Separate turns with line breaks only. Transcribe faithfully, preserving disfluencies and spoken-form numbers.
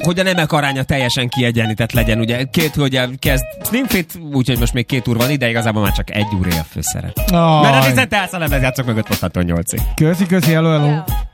hogy a nemek aránya teljesen kiegyenlített legyen. Ugye két hölgyel kezd Slimfit, úgyhogy most még két úr van ide, igazából már csak egy úré a főszerep.
Oh.
Mert a Rizette Elsa lemez játszok mögött most hatvannyolcig.
Köszi, köszi, hello, hello.